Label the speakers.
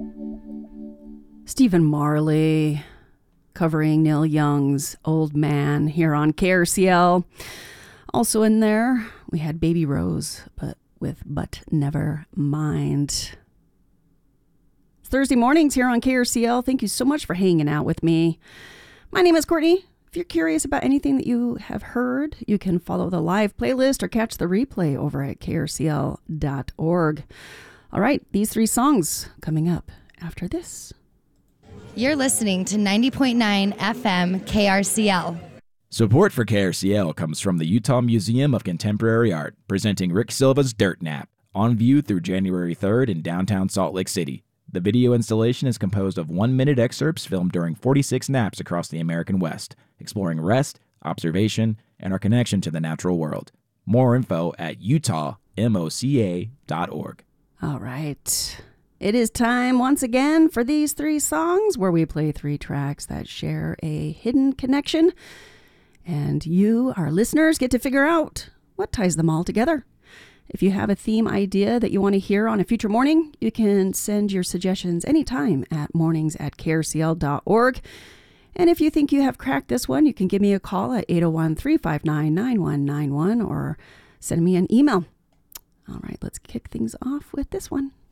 Speaker 1: Stephen Marley covering Neil Young's Old Man here on KRCL. Also in there, we had Baby Rose, but Never Mind. It's Thursday mornings here on KRCL. Thank you so much for hanging out with me. My name is Courtney. If you're curious about anything that you have heard, you can follow the live playlist or catch the replay over at krcl.org. All right, these three songs coming up after this.
Speaker 2: You're listening to 90.9 FM KRCL.
Speaker 3: Support for KRCL comes from the Utah Museum of Contemporary Art, presenting Rick Silva's Dirt Nap, on view through January 3rd in downtown Salt Lake City. The video installation is composed of 1-minute excerpts filmed during 46 naps across the American West, exploring rest, observation, and our connection to the natural world. More info at utahmoca.org.
Speaker 1: All right. It is time once again for these three songs where we play three tracks that share a hidden connection. And you, our listeners, get to figure out what ties them all together. If you have a theme idea that you want to hear on a future morning, you can send your suggestions anytime at mornings@krcl.org. And if you think you have cracked this one, you can give me a call at 801-359-9191 or send me an email. All right, let's kick things off with this one.